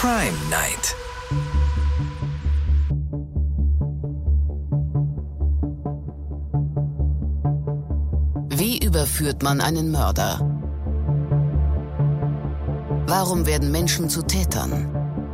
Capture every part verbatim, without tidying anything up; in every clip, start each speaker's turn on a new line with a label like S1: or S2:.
S1: Crime Night.
S2: Wie überführt man einen Mörder? Warum werden Menschen zu Tätern?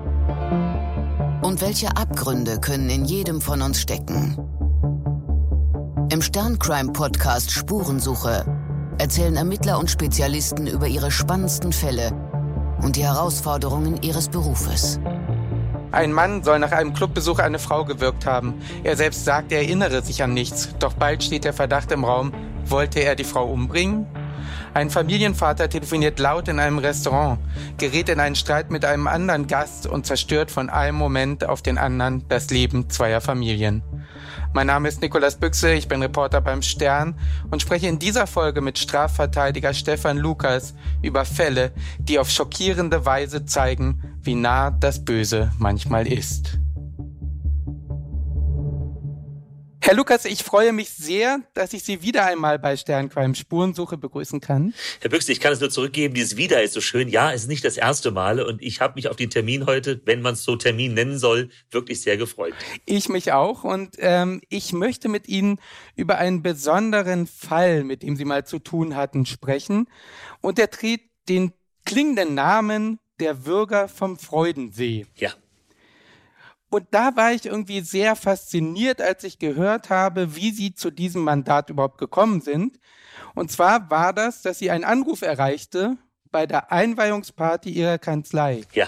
S2: Und welche Abgründe können in jedem von uns stecken? Im Stern-Crime-Podcast Spurensuche erzählen Ermittler und Spezialisten über ihre spannendsten Fälle und die Herausforderungen ihres Berufes.
S3: Ein Mann soll nach einem Clubbesuch eine Frau gewürgt haben. Er selbst sagt, er erinnere sich an nichts. Doch bald steht der Verdacht im Raum, wollte er die Frau umbringen? Ein Familienvater telefoniert laut in einem Restaurant, gerät in einen Streit mit einem anderen Gast und zerstört von einem Moment auf den anderen das Leben zweier Familien. Mein Name ist Nikolaus Büchse, ich bin Reporter beim Stern und spreche in dieser Folge mit Strafverteidiger Stefan Lukas über Fälle, die auf schockierende Weise zeigen, wie nah das Böse manchmal ist. Herr Lukas, ich freue mich sehr, dass ich Sie wieder einmal bei Sterncrime Spurensuche begrüßen kann.
S4: Herr Büchse, ich kann es nur zurückgeben, dieses Wieder ist so schön. Ja, es ist nicht das erste Mal und ich habe mich auf den Termin heute, wenn man es so Termin nennen soll, wirklich sehr gefreut.
S3: Ich mich auch und ähm, ich möchte mit Ihnen über einen besonderen Fall, mit dem Sie mal zu tun hatten, sprechen. Und der trägt den klingenden Namen der Würger vom Freudensee.
S4: Ja.
S3: Und da war ich irgendwie sehr fasziniert, als ich gehört habe, wie Sie zu diesem Mandat überhaupt gekommen sind. Und zwar war das, dass Sie einen Anruf erreichte bei der Einweihungsparty Ihrer Kanzlei.
S4: Ja.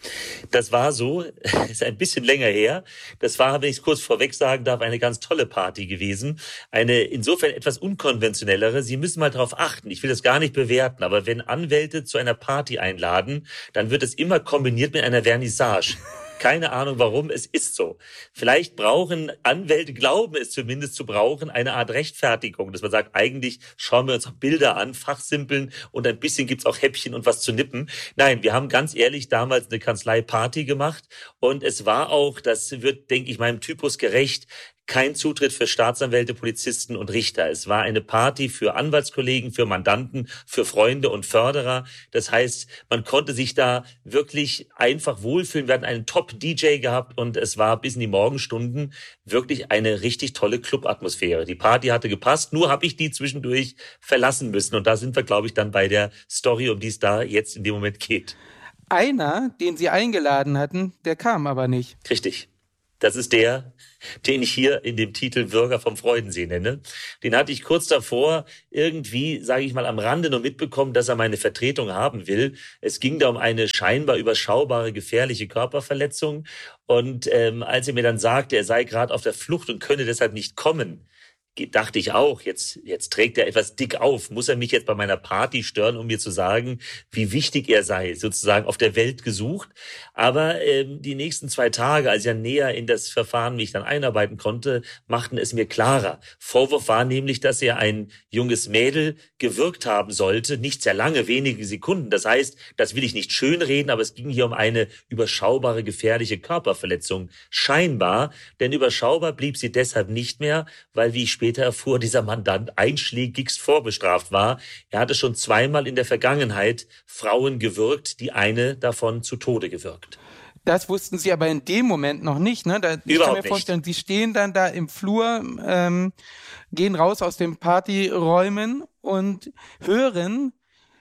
S4: Das war so, ist ein bisschen länger her. Das war, wenn ich es kurz vorweg sagen darf, eine ganz tolle Party gewesen. Eine insofern etwas unkonventionellere. Sie müssen mal darauf achten. Ich will das gar nicht bewerten, aber wenn Anwälte zu einer Party einladen, dann wird es immer kombiniert mit einer Vernissage. Keine Ahnung warum, es ist so. Vielleicht brauchen Anwälte, glauben es zumindest zu brauchen, eine Art Rechtfertigung, dass man sagt, eigentlich schauen wir uns auch Bilder an, fachsimpeln und ein bisschen gibt's auch Häppchen und was zu nippen. Nein, wir haben ganz ehrlich damals eine Kanzlei-Party gemacht und es war auch, das wird, denke ich, meinem Typus gerecht, kein Zutritt für Staatsanwälte, Polizisten und Richter. Es war eine Party für Anwaltskollegen, für Mandanten, für Freunde und Förderer. Das heißt, man konnte sich da wirklich einfach wohlfühlen. Wir hatten einen Top-D J gehabt und es war bis in die Morgenstunden wirklich eine richtig tolle Clubatmosphäre. Die Party hatte gepasst, nur habe ich die zwischendurch verlassen müssen. Und da sind wir, glaube ich, dann bei der Story, um die es da jetzt in dem Moment geht.
S3: Einer, den Sie eingeladen hatten, der kam aber nicht.
S4: Richtig. Das ist der, den ich hier in dem Titel Würger vom Freudensee nenne. Den hatte ich kurz davor irgendwie, sage ich mal, am Rande nur mitbekommen, dass er meine Vertretung haben will. Es ging da um eine scheinbar überschaubare, gefährliche Körperverletzung. Und ähm, als er mir dann sagte, er sei gerade auf der Flucht und könne deshalb nicht kommen, dachte ich auch, jetzt, jetzt trägt er etwas dick auf. Muss er mich jetzt bei meiner Party stören, um mir zu sagen, wie wichtig er sei, sozusagen auf der Welt gesucht. Aber ähm, die nächsten zwei Tage, als ich dann näher in das Verfahren mich dann einarbeiten konnte, machten es mir klarer. Vorwurf war nämlich, dass er ein junges Mädel gewürgt haben sollte, nicht sehr lange, wenige Sekunden. Das heißt, das will ich nicht schönreden, aber es ging hier um eine überschaubare, gefährliche Körperverletzung. Scheinbar, denn überschaubar blieb sie deshalb nicht mehr, weil, wie ich später erfuhr, dieser Mandant einschlägigst vorbestraft war. Er hatte schon zweimal in der Vergangenheit Frauen gewürgt, die eine davon zu Tode gewürgt.
S3: Das wussten Sie aber in dem Moment noch nicht, ne? Da, ich
S4: Überhaupt
S3: kann mir vorstellen,
S4: nicht.
S3: Sie stehen dann da im Flur, ähm, gehen raus aus den Partyräumen und hören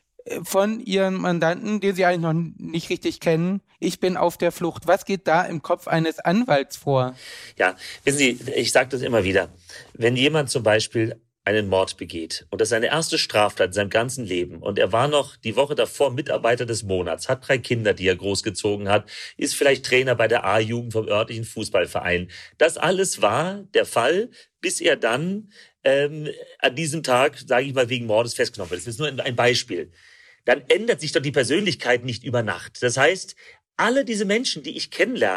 S3: von Ihren Mandanten, den Sie eigentlich noch nicht richtig kennen, ich bin auf der Flucht. Was geht da im Kopf eines Anwalts vor?
S4: Ja, wissen Sie, ich sage das immer wieder. Wenn jemand zum Beispiel einen Mord begeht und das ist seine erste Straftat in seinem ganzen Leben und er war noch die Woche davor Mitarbeiter des Monats, hat drei Kinder, die er großgezogen hat, ist vielleicht Trainer bei der A-Jugend vom örtlichen Fußballverein. Das alles war der Fall, bis er dann ähm, an diesem Tag, sage ich mal, wegen Mordes festgenommen wird. Das ist nur ein Beispiel. Dann ändert sich doch die Persönlichkeit nicht über Nacht. Das heißt, alle diese Menschen, die ich kennenlerne,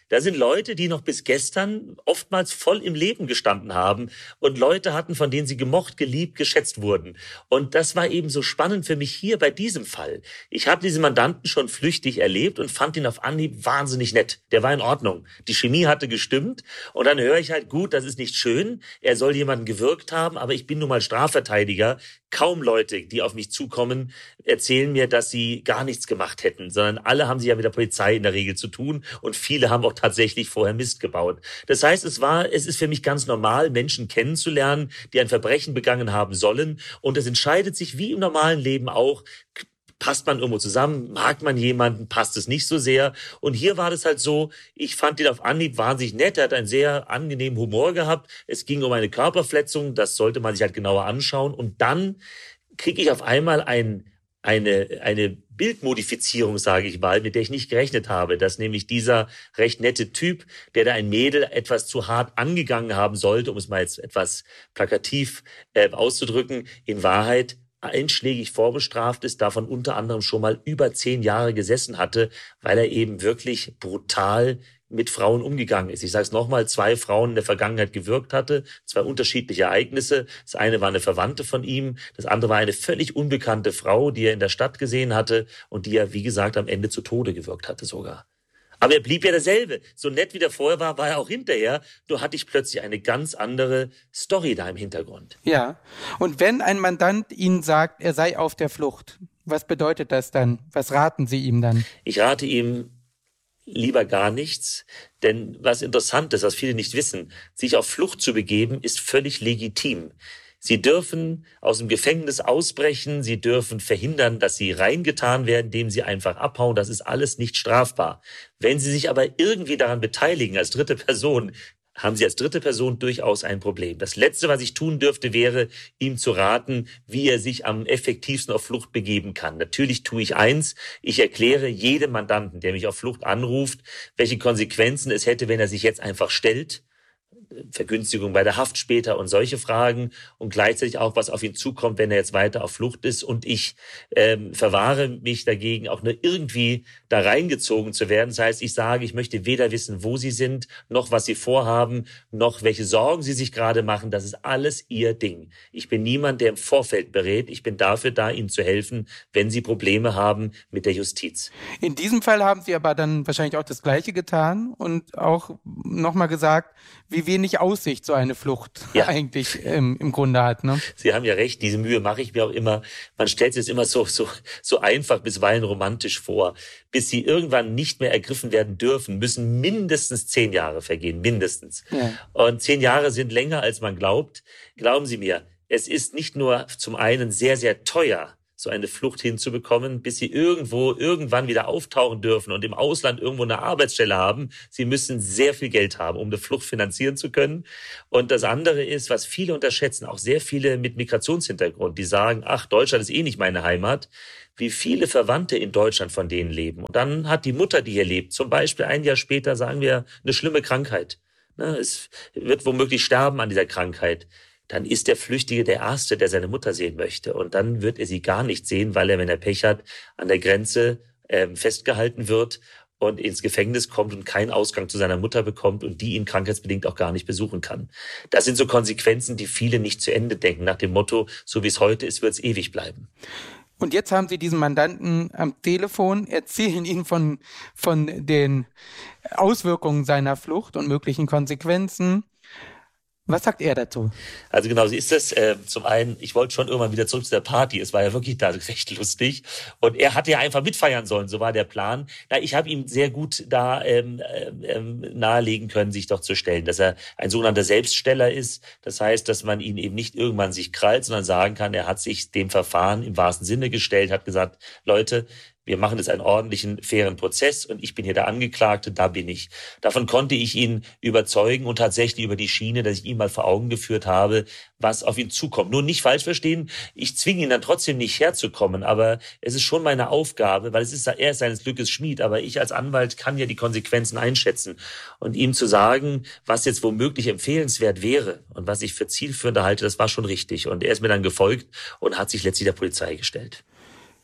S4: Da sind Leute, die noch bis gestern oftmals voll im Leben gestanden haben und Leute hatten, von denen sie gemocht, geliebt, geschätzt wurden. Und das war eben so spannend für mich hier bei diesem Fall. Ich habe diesen Mandanten schon flüchtig erlebt und fand ihn auf Anhieb wahnsinnig nett. Der war in Ordnung. Die Chemie hatte gestimmt. Und dann höre ich halt, gut, das ist nicht schön. Er soll jemanden gewürgt haben, aber ich bin nun mal Strafverteidiger. Kaum Leute, die auf mich zukommen, erzählen mir, dass sie gar nichts gemacht hätten, sondern alle haben sie ja mit der Polizei in der Regel zu tun und viele haben auch tatsächlich vorher Mist gebaut. Das heißt, es war, es ist für mich ganz normal, Menschen kennenzulernen, die ein Verbrechen begangen haben sollen, und es entscheidet sich wie im normalen Leben auch, passt man irgendwo zusammen, mag man jemanden, passt es nicht so sehr. Und hier war das halt so, ich fand ihn auf Anhieb wahnsinnig nett, er hat einen sehr angenehmen Humor gehabt, es ging um eine Körperverletzung, das sollte man sich halt genauer anschauen, und dann kriege ich auf einmal ein, eine, eine Bildmodifizierung, sage ich mal, mit der ich nicht gerechnet habe, dass nämlich dieser recht nette Typ, der da ein Mädel etwas zu hart angegangen haben sollte, um es mal jetzt etwas plakativ äh, auszudrücken, in Wahrheit einschlägig vorbestraft ist, davon unter anderem schon mal über zehn Jahre gesessen hatte, weil er eben wirklich brutal mit Frauen umgegangen ist. Ich sage es nochmal, zwei Frauen in der Vergangenheit gewürgt hatte, zwei unterschiedliche Ereignisse. Das eine war eine Verwandte von ihm, das andere war eine völlig unbekannte Frau, die er in der Stadt gesehen hatte und die er, wie gesagt, am Ende zu Tode gewürgt hatte sogar. Aber er blieb ja derselbe. So nett wie der vorher war, war er auch hinterher. Nur hatte ich plötzlich eine ganz andere Story da im Hintergrund.
S3: Ja, und wenn ein Mandant Ihnen sagt, er sei auf der Flucht, was bedeutet das dann? Was raten Sie ihm dann?
S4: Ich rate ihm lieber gar nichts, denn was interessant ist, was viele nicht wissen, sich auf Flucht zu begeben, ist völlig legitim. Sie dürfen aus dem Gefängnis ausbrechen, sie dürfen verhindern, dass sie reingetan werden, indem sie einfach abhauen. Das ist alles nicht strafbar. Wenn sie sich aber irgendwie daran beteiligen als dritte Person, haben sie als dritte Person durchaus ein Problem. Das Letzte, was ich tun dürfte, wäre, ihm zu raten, wie er sich am effektivsten auf Flucht begeben kann. Natürlich tue ich eins, ich erkläre jedem Mandanten, der mich auf Flucht anruft, welche Konsequenzen es hätte, wenn er sich jetzt einfach stellt. Vergünstigung bei der Haft später und solche Fragen, und gleichzeitig auch, was auf ihn zukommt, wenn er jetzt weiter auf Flucht ist. Und ich ähm, verwahre mich dagegen, auch nur irgendwie da reingezogen zu werden. Das heißt, ich sage, ich möchte weder wissen, wo sie sind, noch was sie vorhaben, noch welche Sorgen sie sich gerade machen. Das ist alles ihr Ding. Ich bin niemand, der im Vorfeld berät. Ich bin dafür da, ihnen zu helfen, wenn sie Probleme haben mit der Justiz.
S3: In diesem Fall haben Sie aber dann wahrscheinlich auch das Gleiche getan und auch nochmal gesagt, wie wenig Aussicht so eine Flucht ja. eigentlich ähm, im Grunde hat. Ne?
S4: Sie haben ja recht, diese Mühe mache ich mir auch immer. Man stellt sich das immer so, so, so einfach, bisweilen romantisch vor. Bis sie irgendwann nicht mehr ergriffen werden dürfen, müssen mindestens zehn Jahre vergehen, mindestens. Ja. Und zehn Jahre sind länger, als man glaubt. Glauben Sie mir, es ist nicht nur zum einen sehr, sehr teuer, so eine Flucht hinzubekommen, bis sie irgendwo irgendwann wieder auftauchen dürfen und im Ausland irgendwo eine Arbeitsstelle haben. Sie müssen sehr viel Geld haben, um eine Flucht finanzieren zu können. Und das andere ist, was viele unterschätzen, auch sehr viele mit Migrationshintergrund, die sagen, ach, Deutschland ist eh nicht meine Heimat, wie viele Verwandte in Deutschland von denen leben. Und dann hat die Mutter, die hier lebt, zum Beispiel ein Jahr später, sagen wir, eine schlimme Krankheit. Es wird womöglich sterben an dieser Krankheit. Dann ist der Flüchtige der Erste, der seine Mutter sehen möchte. Und dann wird er sie gar nicht sehen, weil er, wenn er Pech hat, an der Grenze ähm, festgehalten wird und ins Gefängnis kommt und keinen Ausgang zu seiner Mutter bekommt und die ihn krankheitsbedingt auch gar nicht besuchen kann. Das sind so Konsequenzen, die viele nicht zu Ende denken, nach dem Motto, so wie es heute ist, wird es ewig bleiben.
S3: Und jetzt haben Sie diesen Mandanten am Telefon, erzählen ihn von, von den Auswirkungen seiner Flucht und möglichen Konsequenzen. Was sagt er dazu?
S4: Also genau, so ist das. Äh, zum einen, ich wollte schon irgendwann wieder zurück zu der Party. Es war ja wirklich da recht lustig. Und er hatte ja einfach mitfeiern sollen, so war der Plan. Na, ich habe ihm sehr gut da ähm, ähm, nahelegen können, sich doch zu stellen, dass er ein sogenannter Selbststeller ist. Das heißt, dass man ihn eben nicht irgendwann sich krallt, sondern sagen kann, er hat sich dem Verfahren im wahrsten Sinne gestellt, hat gesagt, Leute, wir machen jetzt einen ordentlichen, fairen Prozess und ich bin hier der Angeklagte, da bin ich. Davon konnte ich ihn überzeugen und tatsächlich über die Schiene, dass ich ihm mal vor Augen geführt habe, was auf ihn zukommt. Nur nicht falsch verstehen, ich zwinge ihn dann trotzdem nicht herzukommen, aber es ist schon meine Aufgabe, weil es ist, er ist seines Glückes Schmied, aber ich als Anwalt kann ja die Konsequenzen einschätzen und ihm zu sagen, was jetzt womöglich empfehlenswert wäre und was ich für zielführend halte, das war schon richtig. Und er ist mir dann gefolgt und hat sich letztlich der Polizei gestellt.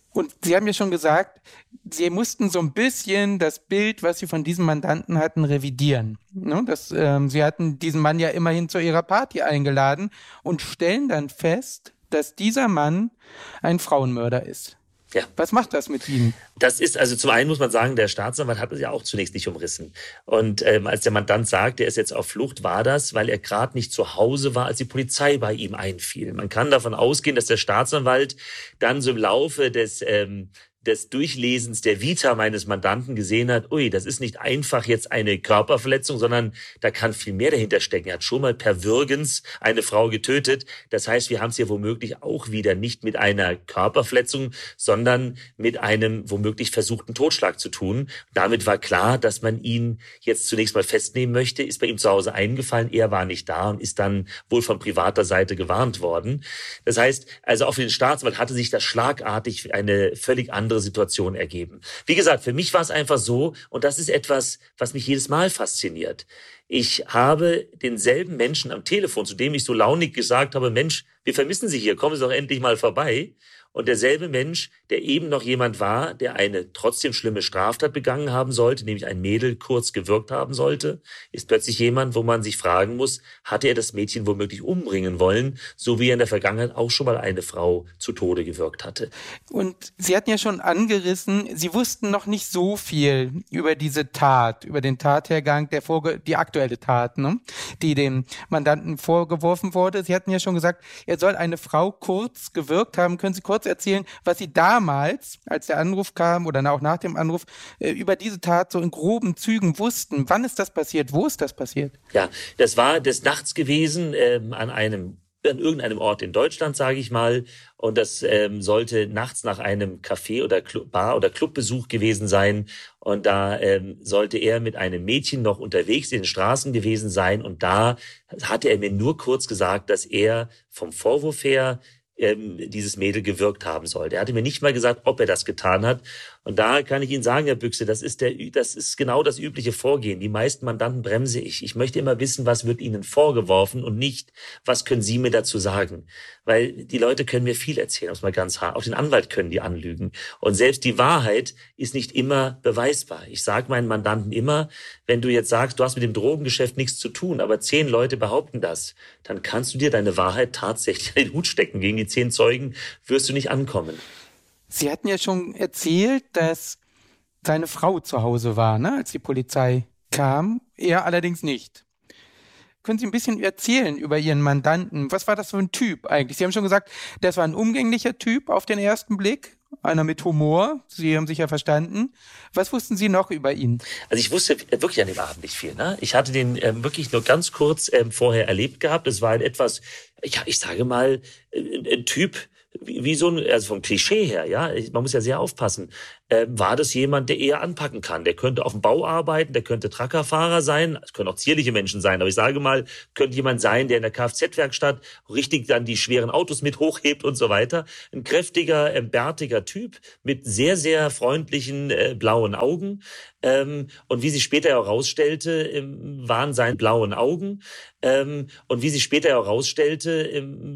S3: Und Sie haben ja schon gesagt, Sie mussten so ein bisschen das Bild, was Sie von diesem Mandanten hatten, revidieren. Ne? Das, ähm, Sie hatten diesen Mann ja immerhin zu Ihrer Party eingeladen und stellen dann fest, dass dieser Mann ein Frauenmörder ist.
S4: Ja.
S3: Was macht das mit Ihnen?
S4: Das ist, also zum einen muss man sagen, der Staatsanwalt hat es ja auch zunächst nicht umrissen. Und ähm, als der Mandant sagt, er ist jetzt auf Flucht, war das, weil er gerade nicht zu Hause war, als die Polizei bei ihm einfiel. Man kann davon ausgehen, dass der Staatsanwalt dann so im Laufe des ähm, des Durchlesens der Vita meines Mandanten gesehen hat, ui, das ist nicht einfach jetzt eine Körperverletzung, sondern da kann viel mehr dahinter stecken. Er hat schon mal per Würgens eine Frau getötet. Das heißt, wir haben es hier womöglich auch wieder nicht mit einer Körperverletzung, sondern mit einem womöglich versuchten Totschlag zu tun. Damit war klar, dass man ihn jetzt zunächst mal festnehmen möchte, ist bei ihm zu Hause eingefallen, er war nicht da und ist dann wohl von privater Seite gewarnt worden. Das heißt, also auch für den Staatsanwalt hatte sich das schlagartig eine völlig andere Situation ergeben. Wie gesagt, für mich war es einfach so, und das ist etwas, was mich jedes Mal fasziniert. Ich habe denselben Menschen am Telefon, zu dem ich so launig gesagt habe, Mensch, wir vermissen Sie hier, kommen Sie doch endlich mal vorbei. Und derselbe Mensch, der eben noch jemand war, der eine trotzdem schlimme Straftat begangen haben sollte, nämlich ein Mädel kurz gewürgt haben sollte, ist plötzlich jemand, wo man sich fragen muss, hatte er das Mädchen womöglich umbringen wollen, so wie er in der Vergangenheit auch schon mal eine Frau zu Tode gewürgt hatte.
S3: Und Sie hatten ja schon angerissen, Sie wussten noch nicht so viel über diese Tat, über den Tathergang, der Vorge- die aktuelle Tat, ne, die dem Mandanten vorgeworfen wurde. Sie hatten ja schon gesagt, er soll eine Frau kurz gewürgt haben. Können Sie kurz erzählen, was Sie damals, als der Anruf kam oder auch nach dem Anruf, über diese Tat so in groben Zügen wussten? Wann ist das passiert? Wo ist das passiert?
S4: Ja, das war des Nachts gewesen, ähm, an einem an irgendeinem Ort in Deutschland, sage ich mal. Und das ähm, sollte nachts nach einem Café oder Club, Bar- oder Clubbesuch gewesen sein. Und da ähm, sollte er mit einem Mädchen noch unterwegs in den Straßen gewesen sein. Und da hatte er mir nur kurz gesagt, dass er vom Vorwurf her ähm, dieses Mädel gewürgt haben sollte. Er hatte mir nicht mal gesagt, ob er das getan hat. Und da kann ich Ihnen sagen, Herr Büchse, das ist der, das ist genau das übliche Vorgehen. Die meisten Mandanten bremse ich. Ich möchte immer wissen, was wird Ihnen vorgeworfen und nicht, was können Sie mir dazu sagen? Weil die Leute können mir viel erzählen, um es mal ganz hart. Auch den Anwalt können die anlügen. Und selbst die Wahrheit ist nicht immer beweisbar. Ich sage meinen Mandanten immer, wenn du jetzt sagst, du hast mit dem Drogengeschäft nichts zu tun, aber zehn Leute behaupten das, dann kannst du dir deine Wahrheit tatsächlich in den Hut stecken. Gegen die zehn Zeugen wirst du nicht ankommen.
S3: Sie hatten ja schon erzählt, dass seine Frau zu Hause war, ne, als die Polizei kam. Er allerdings nicht. Können Sie ein bisschen erzählen über Ihren Mandanten? Was war das für ein Typ eigentlich? Sie haben schon gesagt, das war ein umgänglicher Typ auf den ersten Blick. Einer mit Humor. Sie haben sich ja verstanden. Was wussten Sie noch über ihn?
S4: Also ich wusste wirklich an dem Abend nicht viel. Ne? Ich hatte den ähm, wirklich nur ganz kurz ähm, vorher erlebt gehabt. Es war ein etwas, ja, ich sage mal, ein, ein Typ, wie, wie so ein, also vom Klischee her, ja, man muss ja sehr aufpassen. Äh, war das jemand, der eher anpacken kann? Der könnte auf dem Bau arbeiten, der könnte Truckerfahrer sein, es können auch zierliche Menschen sein, aber ich sage mal, könnte jemand sein, der in der Kfz-Werkstatt richtig dann die schweren Autos mit hochhebt und so weiter. Ein kräftiger, äh, bärtiger Typ mit sehr, sehr freundlichen äh, blauen Augen. Ähm, und wie sich später herausstellte, ähm, waren seine blauen Augen. Ähm, und wie sich später herausstellte, ähm,